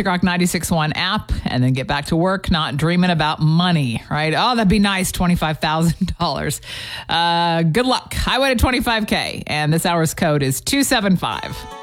Classic Rock 96.1 app and then get back to work, not dreaming about money, right? Oh, that'd be nice, $25,000. Good luck. I won a $25K, and this hour's code is 275.